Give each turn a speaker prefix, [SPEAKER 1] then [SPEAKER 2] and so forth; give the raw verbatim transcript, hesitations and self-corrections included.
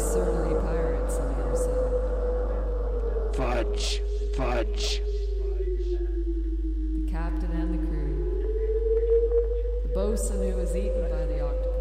[SPEAKER 1] surly pirates on the other side.
[SPEAKER 2] Fudge, fudge.
[SPEAKER 1] The captain and the crew. The bosun who was eaten by the octopus.